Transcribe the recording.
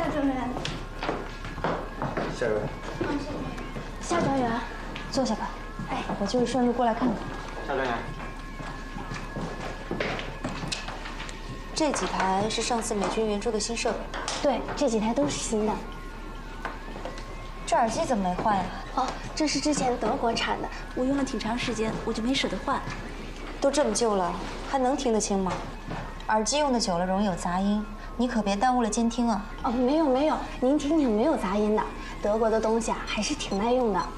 专员。 下一位。 夏专员，坐下吧。哎，我就是顺路过来看看。 夏专员。 这几台是上次美军援助的新设备。 对，这几台都是新的。 这耳机怎么没换呀？ 哦，这是之前德国产的，我用了挺长时间，我就没舍得换。 都这么旧了，还能听得清吗？耳机用的久了容易有杂音，你可别耽误了监听啊。 哦，没有，您听听没有杂音的。德国的东西啊，还是挺耐用的。